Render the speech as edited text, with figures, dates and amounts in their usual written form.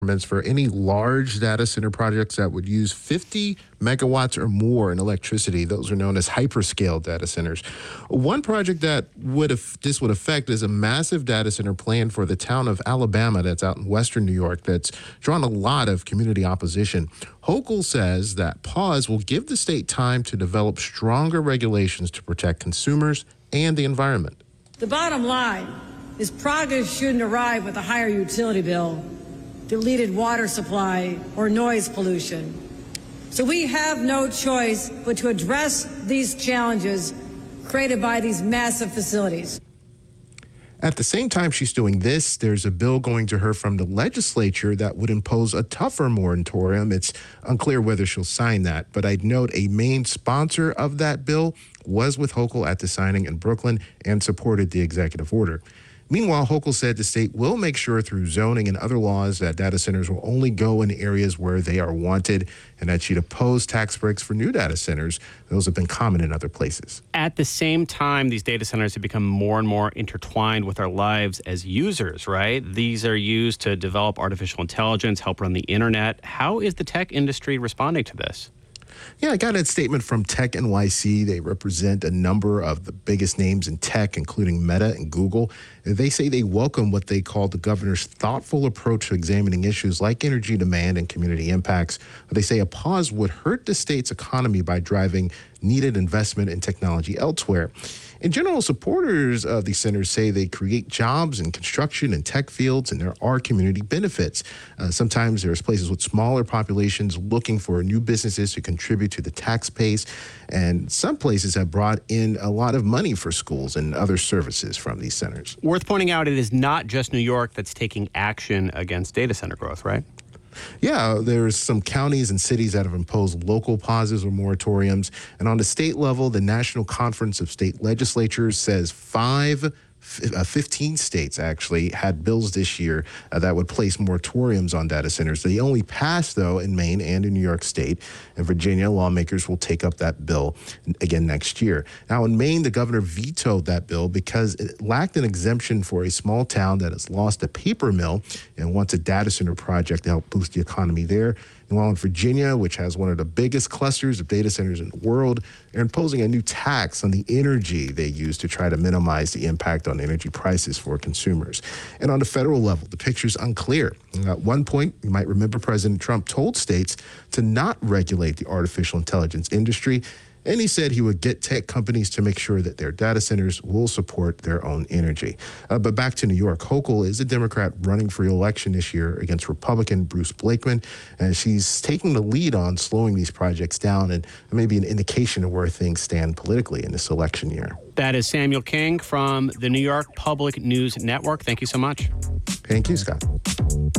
for any large data center projects that would use 50 megawatts or more in electricity. Those are known as hyperscale data centers. One project that this would affect is a massive data center plan for the town of Alabama that's out in western New York that's drawn a lot of community opposition. Hochul says that pause will give the state time to develop stronger regulations to protect consumers and the environment. The bottom line is progress shouldn't arrive with a higher utility bill, deleted water supply, or noise pollution. So we have no choice but to address these challenges created by these massive facilities. At the same time she's doing this, there's a bill going to her from the legislature that would impose a tougher moratorium. It's unclear whether she'll sign that, but I'd note a main sponsor of that bill was with Hochul at the signing in Brooklyn and supported the executive order. Meanwhile, Hochul said the state will make sure through zoning and other laws that data centers will only go in areas where they are wanted, and that she'd oppose tax breaks for new data centers. Those have been common in other places. At the same time, these data centers have become more and more intertwined with our lives as users, right? These are used to develop artificial intelligence, help run the internet. How is the tech industry responding to this? Yeah, I got a statement from Tech NYC. They represent a number of the biggest names in tech, including Meta and Google. They say they welcome what they call the governor's thoughtful approach to examining issues like energy demand and community impacts. They say a pause would hurt the state's economy by driving needed investment in technology elsewhere. In general, supporters of these centers say they create jobs in construction and tech fields, and there are community benefits. Sometimes there's places with smaller populations looking for new businesses to contribute to the tax base, and some places have brought in a lot of money for schools and other services from these centers. Worth pointing out, it is not just New York that's taking action against data center growth, right? Yeah, there's some counties and cities that have imposed local pauses or moratoriums. And on the state level, the National Conference of State Legislatures says 15 states actually had bills this year that would place moratoriums on data centers. They only passed, though, in Maine and in New York State. In Virginia, lawmakers will take up that bill again next year. Now, in Maine, the governor vetoed that bill because it lacked an exemption for a small town that has lost a paper mill and wants a data center project to help boost the economy there. And while in Virginia, which has one of the biggest clusters of data centers in the world, they're imposing a new tax on the energy they use to try to minimize the impact on energy prices for consumers. And on the federal level, the picture's unclear. At one point, you might remember President Trump told states to not regulate the artificial intelligence industry. And he said he would get tech companies to make sure that their data centers will support their own energy. But back to New York, Hochul is a Democrat running for re-election this year against Republican Bruce Blakeman. And she's taking the lead on slowing these projects down, and maybe an indication of where things stand politically in this election year. That is Samuel King from the New York Public News Network. Thank you so much. Thank you, Scott.